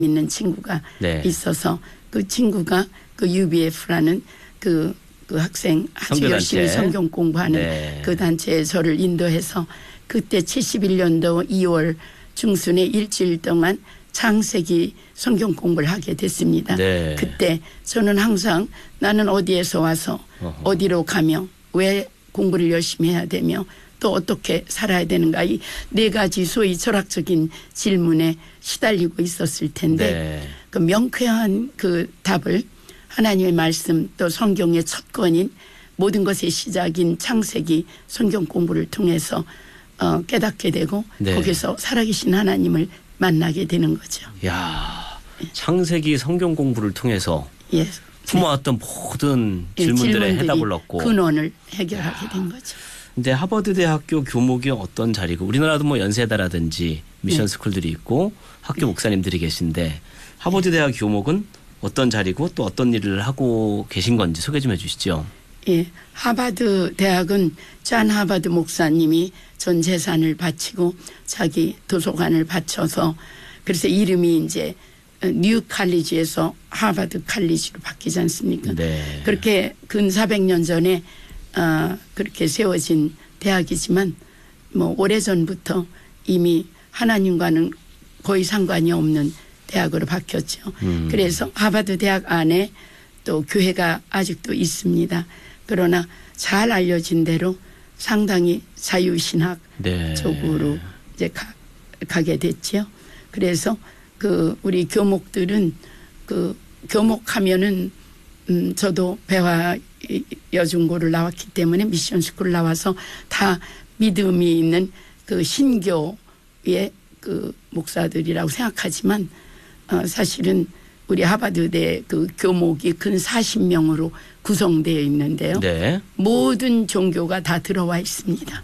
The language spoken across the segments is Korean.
있는 친구가 네. 있어서 그 친구가 그 UBF라는 그 학생 아주 열심히 성경 공부하는 네. 그 단체에 저를 인도해서 그때 71년도 2월 중순에 일주일 동안 창세기 성경 공부를 하게 됐습니다. 네. 그때 저는 항상 나는 어디에서 와서 어디로 가며 왜 공부를 열심히 해야 되며 또 어떻게 살아야 되는가 이 네 가지 소위 철학적인 질문에 시달리고 있었을 텐데 네. 그 명쾌한 그 답을 하나님의 말씀 또 성경의 첫 권인 모든 것의 시작인 창세기 성경 공부를 통해서 깨닫게 되고 네. 거기서 살아계신 하나님을 만나게 되는 거죠. 야, 창세기 성경 공부를 통해서 예. 품어왔던 모든 질문들의 해답을 얻고 근원을 해결하게 된 거죠. 근데 하버드 대학교 교목이 어떤 자리고 우리나라도 뭐 연세대라든지 미션 스쿨들이 있고 학교 목사님들이 계신데 하버드 대학 교목은 어떤 자리고 또 어떤 일을 하고 계신 건지 소개 좀 해 주시죠. 예, 하버드 대학은 존 하버드 목사님이 전 재산을 바치고 자기 도서관을 바쳐서 그래서 이름이 이제 뉴 칼리지에서 하버드 칼리지로 바뀌지 않습니까? 네. 그렇게 근 400년 전에 그렇게 세워진 대학이지만 뭐 오래전부터 이미 하나님과는 거의 상관이 없는 대학으로 바뀌었죠. 그래서 하버드 대학 안에 또 교회가 아직도 있습니다. 그러나 잘 알려진 대로 상당히 자유신학 네. 쪽으로 이제 가게 됐죠. 그래서 그 우리 교목들은 그 교목하면은 저도 배화 여중고를 나왔기 때문에 미션 스쿨을 나와서 다 믿음이 있는 그 신교의 그 목사들이라고 생각하지만 사실은 우리 하버드대 그 교목이 근 40명으로 구성되어 있는데요. 네. 모든 종교가 다 들어와 있습니다.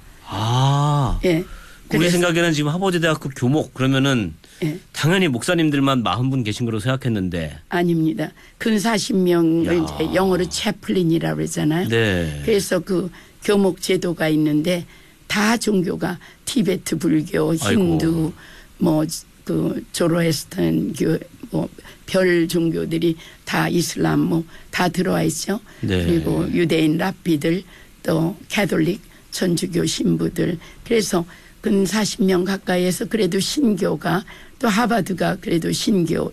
아. 예. 우리 생각에는 지금 하버드 대학교 교목 그러면은 예. 당연히 목사님들만 40분 계신 거로 생각했는데 아닙니다. 근 40명을 야. 이제 영어로 채플린이라고 그러잖아요. 네. 그래서 그 교목 제도가 있는데 다 종교가 티베트 불교, 힌두, 뭐 그 조로에스턴 교, 뭐 별 종교들이 다 이슬람 뭐 다 들어와 있죠. 네. 그리고 유대인 랍비들 또 캐톨릭 천주교 신부들 그래서 근 40명 가까이에서 그래도 신교가 또 하버드가 그래도 신교로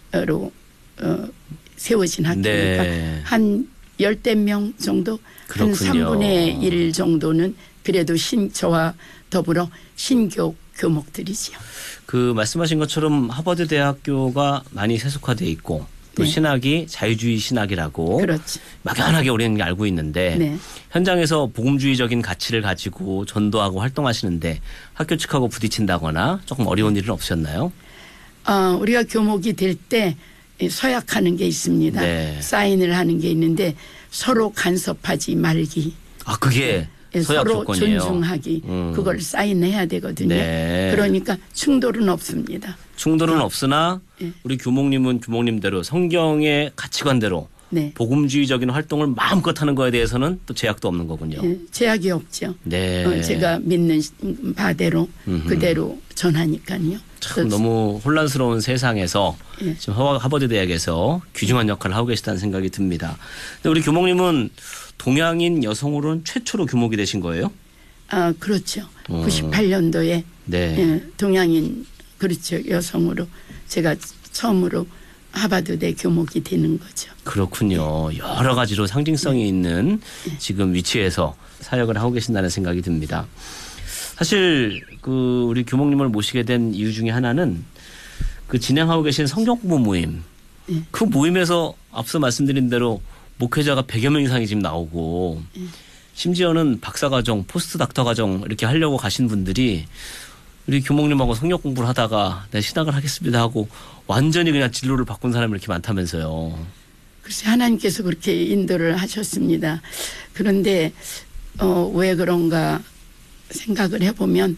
세워진 학교니까 네. 한 10명 정도 그렇군요. 한 3분의 1 정도는 그래도 저와 더불어 신교 교목들이지요. 그 말씀하신 것처럼 하버드 대학교가 많이 세속화되어 있고 또 네. 신학이 자유주의 신학이라고 그렇지. 막연하게 우리는 알고 있는데 네. 현장에서 복음주의적인 가치를 가지고 전도하고 활동하시는데 학교 측하고 부딪힌다거나 조금 어려운 일은 없으셨나요? 우리가 교목이 될 때 서약하는 게 있습니다. 네. 사인을 하는 게 있는데 서로 간섭하지 말기. 아 그게 서약 서로 조건이에요. 존중하기. 그걸 사인해야 되거든요. 네. 그러니까 충돌은 없습니다. 충돌은 없으나 네. 우리 교목님은 교목님대로 성경의 가치관대로 네. 복음주의적인 활동을 마음껏 하는 거에 대해서는 또 제약도 없는 거군요. 예, 제약이 없죠. 네. 제가 믿는 바대로 그대로 전하니까요. 참 너무 혼란스러운 세상에서 예. 지금 하버드 대학에서 귀중한 역할을 하고 계시다는 생각이 듭니다. 근데 우리 교목님은 동양인 여성으로는 최초로 교목이 되신 거예요? 그렇죠. 98년도에 네. 예, 동양인 그렇죠. 여성으로 제가 처음으로 하버드대 교목이 되는 거죠. 그렇군요. 여러 가지로 상징성이 있는 지금 위치에서 사역을 하고 계신다는 생각이 듭니다. 사실 그 우리 교목님을 모시게 된 이유 중에 하나는 그 진행하고 계신 성경 공부 모임. 네. 그 모임에서 앞서 말씀드린 대로 목회자가 100여 명 이상이 지금 나오고 심지어는 박사과정, 포스트 닥터 과정 이렇게 하려고 가신 분들이 우리 교목님하고 성경 공부를 하다가 내 신학을 하겠습니다 하고 완전히 그냥 진로를 바꾼 사람이 이렇게 많다면서요. 글쎄 하나님께서 그렇게 인도를 하셨습니다. 그런데 왜 그런가 생각을 해보면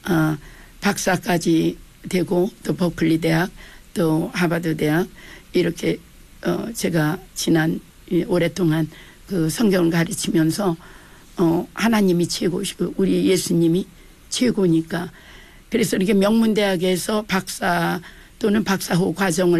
박사까지 되고 또 버클리 대학 또 하버드 대학 이렇게 제가 지난 오랫동안 그 성경을 가르치면서 하나님이 최고시고 우리 예수님이 최고니까 그래서 이렇게 명문대학에서 박사 또는 박사 후 과정을